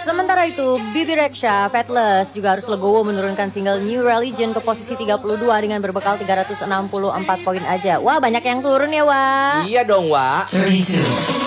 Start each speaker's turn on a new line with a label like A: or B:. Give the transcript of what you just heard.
A: Sementara itu, Bibi Rexha, Faithless juga harus legowo menurunkan single New Religion ke posisi 32 dengan berbekal 364 poin aja. Wah, banyak yang turun ya, Wak.
B: Iya dong, Wak.
C: 32.